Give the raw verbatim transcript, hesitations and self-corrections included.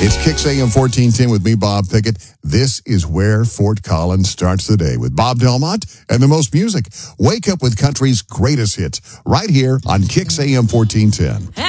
It's Kicks A M fourteen ten with me, Bob Pickett. This is where Fort Collins starts the day with Bob Delmont and the most music. Wake up with country's greatest hits right here on Kicks A M fourteen ten.